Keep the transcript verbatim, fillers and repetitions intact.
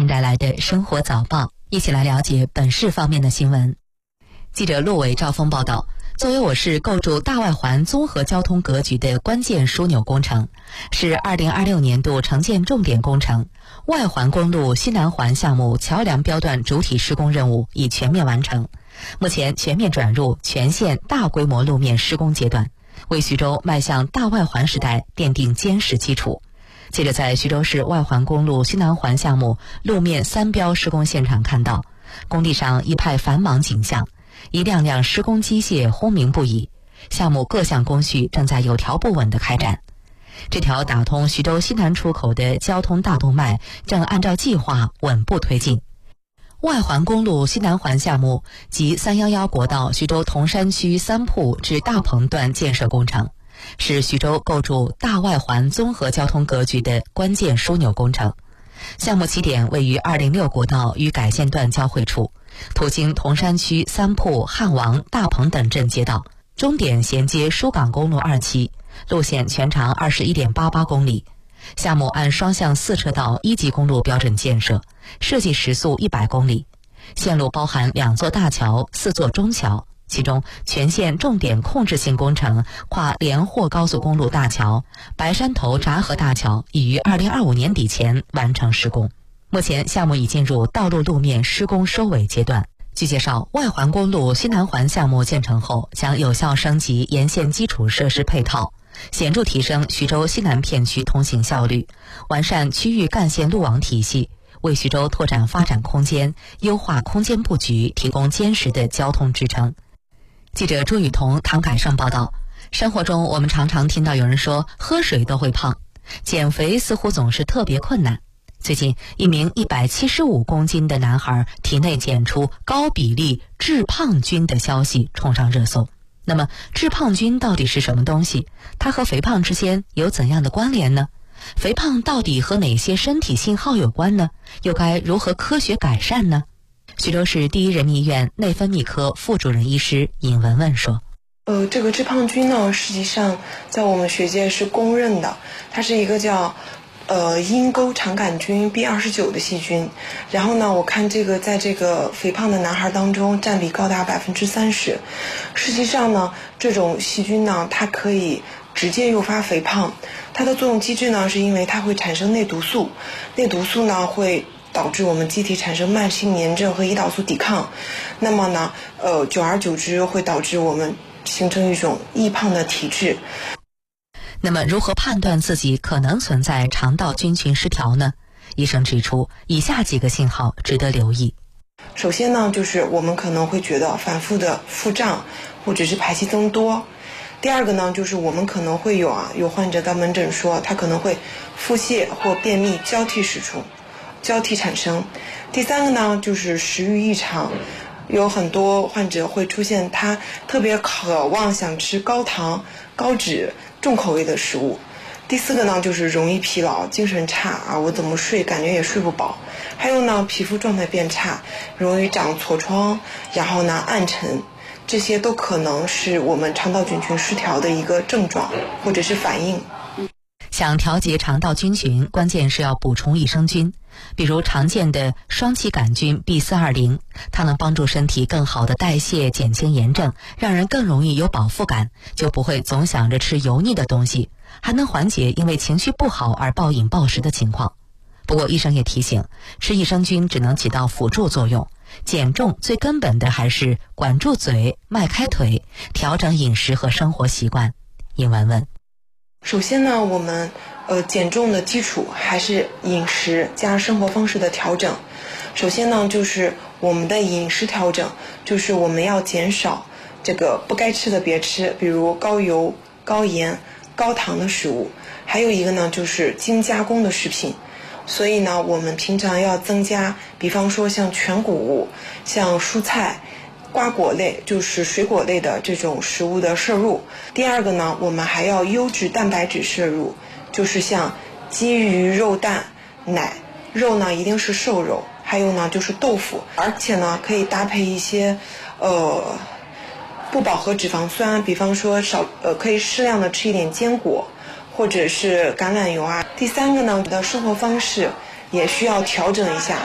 您带来的生活早报，一起来了解本市方面的新闻。记者陆伟、赵峰报道，作为我市构筑大外环综合交通格局的关键枢纽工程，是二零二六年度城建重点工程外环公路西南环项目桥梁标段主体施工任务已全面完成，目前全面转入全线大规模路面施工阶段，为徐州迈向大外环时代奠定坚实基础。记者在徐州市外环公路西南环项目路面三标施工现场看到，工地上一派繁忙景象，一辆辆施工机械轰鸣不已，项目各项工序正在有条不紊地开展。这条打通徐州西南出口的交通大动脉正按照计划稳步推进。外环公路西南环项目及三一一国道徐州铜山区三铺至大棚段建设工程，是徐州构筑大外环综合交通格局的关键枢纽工程。项目起点位于二零六国道与改线段交汇处，途经铜山区三铺、汉王、大棚等镇街道，终点衔接疏港公路二期，路线全长 二十一点八八公里。项目按双向四车道一级公路标准建设，设计时速一百公里，线路包含两座大桥、四座中桥，其中全线重点控制性工程跨连霍高速公路大桥、白山头闸河大桥已于二零二五年底前完成施工。目前项目已进入道路路面施工收尾阶段。据介绍，外环公路西南环项目建成后，将有效升级沿线基础设施配套，显著提升徐州西南片区通行效率，完善区域干线路网体系，为徐州拓展发展空间、优化空间布局提供坚实的交通支撑。记者朱雨桐、唐凯胜报道，生活中我们常常听到有人说喝水都会胖，减肥似乎总是特别困难。最近，一名一百七十五公斤的男孩体内检出高比例致胖菌的消息冲上热搜。那么，致胖菌到底是什么东西？它和肥胖之间有怎样的关联呢？肥胖到底和哪些身体信号有关呢？又该如何科学改善呢？徐州市第一人民医院内分泌科副主任医师尹文文说， 呃，这个致胖菌呢，实际上在我们学界是公认的，它是一个叫呃阴沟肠杆菌 B 二十九 的细菌。然后呢，我看这个在这个肥胖的男孩当中占比高达百分之三十。实际上呢，这种细菌呢，它可以直接诱发肥胖。它的作用机制呢，是因为它会产生内毒素，内毒素呢会导致我们机体产生慢性炎症和胰岛素抵抗，那么呢，呃，久而久之会导致我们形成一种易胖的体质。 那么，如何判断自己可能存在肠道菌群失调呢？医生指出，以下几个信号值得留意。 首先呢，就是我们可能会觉得反复的腹胀，或者是排气增多。第二个呢，就是我们可能会有啊，有患者到门诊说，他可能会腹泻或便秘交替使出。交替产生。第三个呢，就是食欲异常，有很多患者会出现他特别渴望想吃高糖、高脂、重口味的食物。第四个呢，就是容易疲劳、精神差啊，我怎么睡感觉也睡不饱。还有呢，皮肤状态变差，容易长痤疮，然后呢暗沉，这些都可能是我们肠道菌群失调的一个症状或者是反应。 想调节肠道菌群，关键是要补充益生菌，比如常见的双歧杆菌 B 四二零， 它能帮助身体更好的代谢，减轻炎症，让人更容易有饱腹感，就不会总想着吃油腻的东西，还能缓解因为情绪不好而暴饮暴食的情况。不过医生也提醒，吃益生菌只能起到辅助作用，减重最根本的还是管住嘴、迈开腿，调整饮食和生活习惯。尹文文， 首先呢，我们呃减重的基础还是饮食加生活方式的调整。首先呢，就是我们的饮食调整，就是我们要减少这个不该吃的别吃，比如高油、高盐、高糖的食物。还有一个呢，就是精加工的食品。所以呢，我们平常要增加，比方说像全谷物、像蔬菜、瓜果类，就是水果类的这种食物的摄入。第二个呢，我们还要优质蛋白质摄入，就是像鸡、鱼、肉、蛋、奶，肉呢一定是瘦肉，还有呢就是豆腐，而且呢可以搭配一些呃不饱和脂肪酸，比方说少呃可以适量的吃一点坚果或者是橄榄油啊。第三个呢，我们的生活方式也需要调整一下。